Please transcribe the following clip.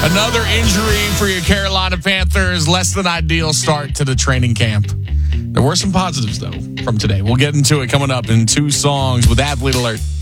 Another injury for your Carolina Panthers. Less than ideal start to the training camp. There were some positives, though, from today. We'll get into it coming up in 2 songs with Athlete Alert.